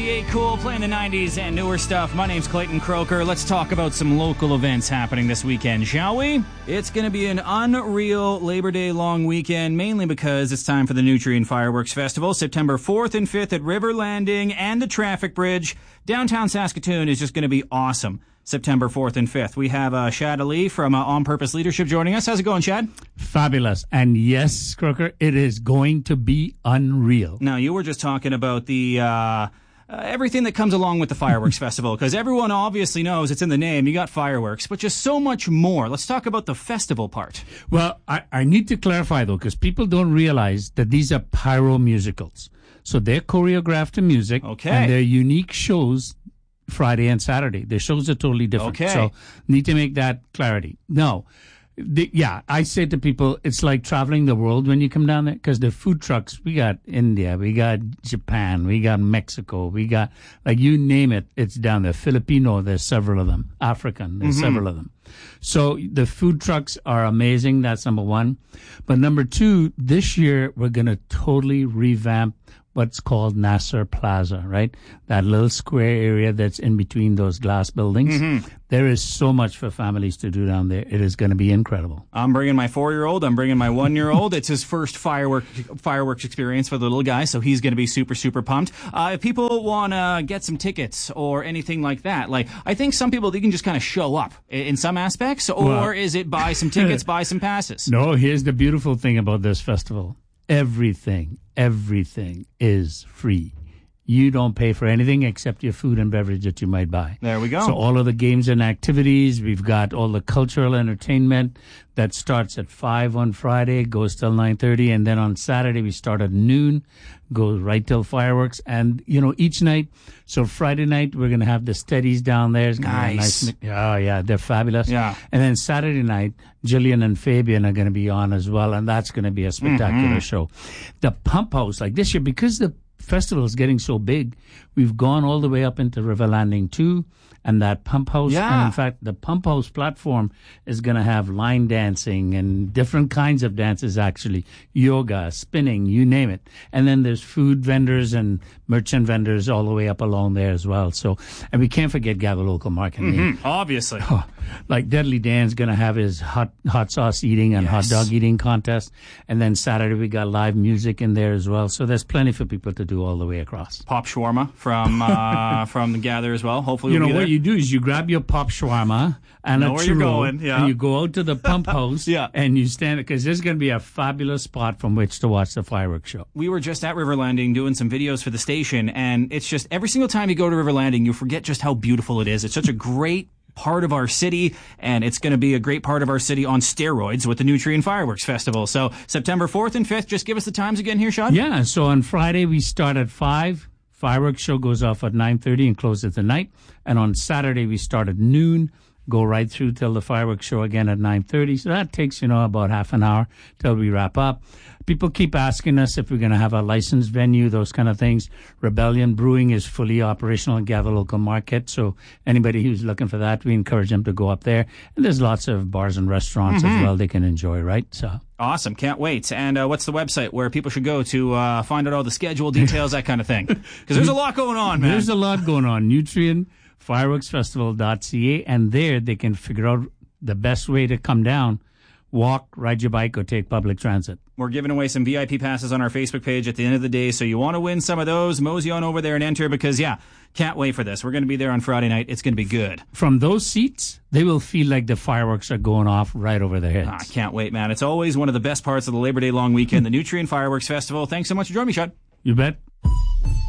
98 Cool, playing the 90s and newer stuff. My name's Clayton Croker. Let's talk about some local events happening this weekend, shall we? It's going to be an unreal Labor Day long weekend, mainly because it's time for the Nutrien Fireworks Festival, September 4th and 5th at River Landing and the Traffic Bridge. Downtown Saskatoon is just going to be awesome. September 4th and 5th. We have Shad Ali from On Purpose Leadership joining us. How's it going, Shad? Fabulous. And yes, Croker, it is going to be unreal. Now, you were just talking about the everything that comes along with the Fireworks Festival, because everyone obviously knows it's in the name. You got fireworks, but just so much more. Let's talk about the festival part. Well, I need to clarify, though, because people don't realize that these are pyro musicals. So they're choreographed to music, and they're unique shows Friday and Saturday. The shows are totally different. Okay. So need to make that clarity. No. I say to people, it's like traveling the world when you come down there, because the food trucks, we got India, we got Japan, we got Mexico, we got, like, you name it, it's down there. Filipino, there's several of them. African, there's several of them. So the food trucks are amazing. That's number one. But number two, this year we're going to totally revamp what's called Nasser Plaza, right? That little square area that's in between those glass buildings. There is so much for families to do down there. It is going to be incredible. I'm bringing my 4-year-old. I'm bringing my 1-year-old. It's his first fireworks experience for the little guy, so he's going to be super, super pumped. If people want to get some tickets or anything like that, like, I think some people, they can just kind of show up in some aspects, or is it buy some tickets, buy some passes? No, here's the beautiful thing about this festival. Everything is free. You don't pay for anything except your food and beverage that you might buy. There we go. So all of the games and activities, we've got all the cultural entertainment that starts at 5 on Friday, goes till 9:30, and then on Saturday we start at noon, goes right till fireworks. And, each night, so Friday night we're going to have the steadies down there. It's gonna be nice. Oh, yeah, they're fabulous. Yeah. And then Saturday night, Jillian and Fabian are going to be on as well, and that's going to be a spectacular show. The Pump House, like this year, because the festival is getting so big, we've gone all the way up into River Landing 2 and that Pump House. Yeah. And in fact, the Pump House platform is going to have line dancing and different kinds of dances, actually. Yoga, spinning, you name it. And then there's food vendors and merchant vendors all the way up along there as well. So, and we can't forget Gather Local Market. Obviously. Like Deadly Dan's going to have his hot sauce eating and hot dog eating contest. And then Saturday we got live music in there as well. So there's plenty for people to do all the way across. Pop shawarma from the Gather as well. Hopefully we'll be there. What you do is you grab your pop shawarma and a churro, and you go out to the Pump House and you stand, because there's going to be a fabulous spot from which to watch the fireworks show. We were just at River Landing doing some videos for the station, and it's just every single time you go to River Landing, you forget just how beautiful it is. It's such a great part of our city, and it's going to be a great part of our city on steroids with the Nutrien Fireworks Festival. So September 4th and 5th, just give us the times again here, Sean. Yeah, so on Friday we start at 5. Fireworks show goes off at 9:30 and closes at night. And on Saturday we start at noon, go right through till the fireworks show again at 9:30. So that takes, about half an hour till we wrap up. People keep asking us if we're going to have a licensed venue, those kind of things. Rebellion Brewing is fully operational at Gather Local Market. So anybody who's looking for that, we encourage them to go up there. And there's lots of bars and restaurants as well they can enjoy, right? So awesome. Can't wait. And what's the website where people should go to find out all the schedule details, that kind of thing? Because there's a lot going on, man. There's a lot going on. NutrienFireworksFestival.ca, and there they can figure out the best way to come down. Walk, ride your bike, or take public transit. We're giving away some VIP passes on our Facebook page at the end of the day, so you want to win some of those, mosey on over there and enter, because, can't wait for this. We're going to be there on Friday night. It's going to be good. From those seats, they will feel like the fireworks are going off right over their heads. I can't wait, man. It's always one of the best parts of the Labor Day long weekend, the Nutrien Fireworks Festival. Thanks so much for joining me, Shad. You bet.